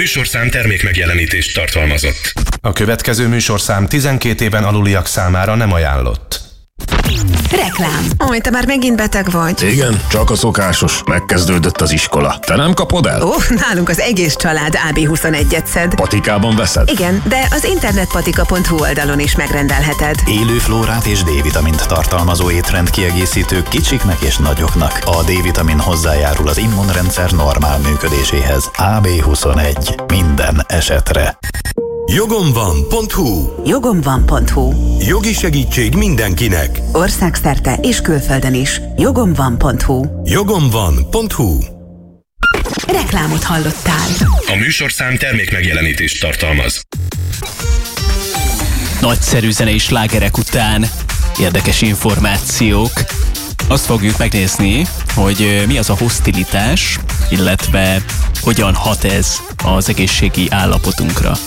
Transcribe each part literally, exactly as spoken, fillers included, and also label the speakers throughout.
Speaker 1: műsorszám termékmegjelenítést tartalmazott.
Speaker 2: A következő műsorszám tizenkét éven aluliak számára nem ajánlott.
Speaker 3: Reklám. Ó, te már megint beteg vagy.
Speaker 4: Igen, csak a szokásos. Megkezdődött az iskola. Te nem kapod el?
Speaker 3: Ó, nálunk az egész család á bé huszonegyet szed.
Speaker 4: Patikában veszed?
Speaker 3: Igen, de az internetpatika pont hu oldalon is megrendelheted.
Speaker 5: Élő flórát és D-vitamint tartalmazó étrendkiegészítők kicsiknek és nagyoknak. A D-vitamin hozzájárul az immunrendszer normál működéséhez. á bé huszonegy. Minden esetre.
Speaker 6: Jogomvan.hu
Speaker 3: Jogomvan.hu.
Speaker 6: Jogi segítség mindenkinek.
Speaker 3: Országszerte és külföldön is. Jogomvan.hu.
Speaker 6: Jogomvan.hu
Speaker 3: Reklámot hallottál.
Speaker 1: A műsorszám termékmegjelenítést tartalmaz.
Speaker 7: Nagyszerű zenei slágerek után érdekes információk. Azt fogjuk megnézni, hogy mi az a hostilitás, illetve hogyan hat ez az egészségi állapotunkra.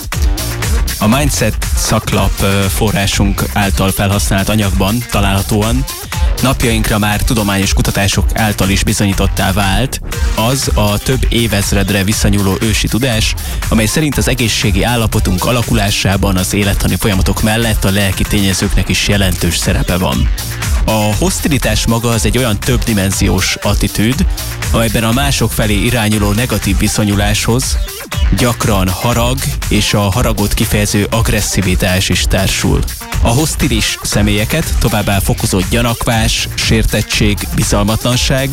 Speaker 7: A Mindset szaklap forrásunk által felhasznált anyagban találhatóan napjainkra már tudományos kutatások által is bizonyítottá vált az a több évezredre visszanyúló ősi tudás, amely szerint az egészségi állapotunk alakulásában az élettani folyamatok mellett a lelki tényezőknek is jelentős szerepe van. A hostilitás maga az egy olyan többdimenziós attitűd, amelyben a mások felé irányuló negatív viszonyuláshoz gyakran harag és a haragot kifejező agresszivitás is társul. A hostilis személyeket továbbá fokozott gyanakvás, sértettség, bizalmatlanság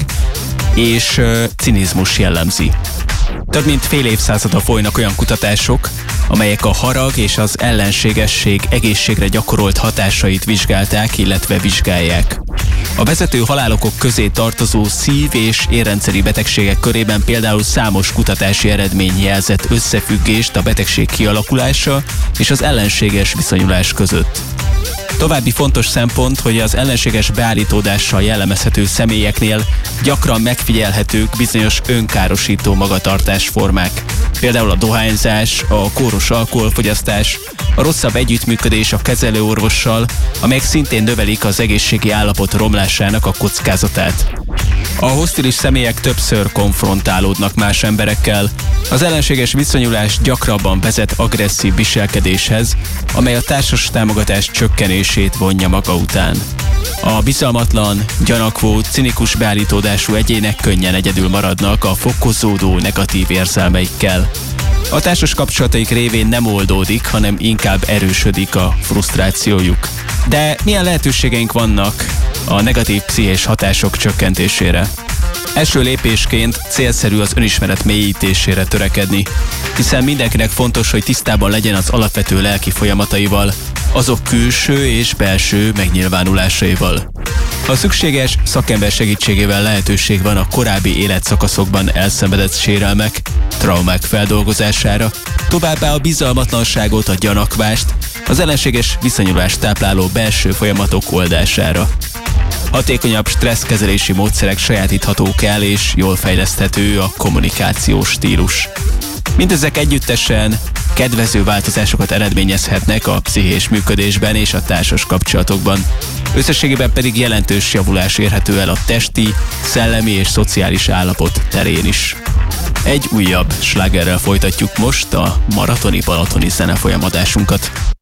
Speaker 7: és uh, cinizmus jellemzi. Több mint fél évszázada folynak olyan kutatások, amelyek a harag és az ellenségesség egészségre gyakorolt hatásait vizsgálták, illetve vizsgálják. A vezető halálokok közé tartozó szív- és érrendszeri betegségek körében például számos kutatási eredmény jelzett összefüggést a betegség kialakulása és az ellenséges viszonyulás között. További fontos szempont, hogy az ellenséges beállítódással jellemezhető személyeknél gyakran megfigyelhetők bizonyos önkárosító magatartásformák. Például a dohányzás, a kóros alkoholfogyasztás, a rosszabb együttműködés a kezelőorvossal, amelyek szintén növelik az egészségi állapot romlásának a kockázatát. A hostilis személyek többször konfrontálódnak más emberekkel. Az ellenséges viszonyulás gyakrabban vezet agresszív viselkedéshez, amely a társas támogatás csökkenését vonja maga után. A bizalmatlan, gyanakvó, cinikus beállítódású egyének könnyen egyedül maradnak a fokozódó negatív érzelmeikkel. A társas kapcsolataik révén nem oldódik, hanem inkább erősödik a frusztrációjuk. De milyen lehetőségeink vannak a negatív pszichés hatások csökkentésére? Első lépésként célszerű az önismeret mélyítésére törekedni, hiszen mindenkinek fontos, hogy tisztában legyen az alapvető lelki folyamataival, azok külső és belső megnyilvánulásaival. Ha szükséges, szakember segítségével lehetőség van a korábbi életszakaszokban elszenvedett sérelmek, traumák feldolgozására, továbbá a bizalmatlanságot, a gyanakvást, az ellenséges viszonyulást tápláló belső folyamatok oldására. Hatékonyabb stresszkezelési módszerek sajátíthatók el, és jól fejleszthető a kommunikációs stílus. Mindezek együttesen kedvező változásokat eredményezhetnek a pszichés működésben és a társas kapcsolatokban. Összességében pedig jelentős javulás érhető el a testi, szellemi és szociális állapot terén is. Egy újabb slágerrel folytatjuk most a maratoni balatoni zenefolyamadásunkat.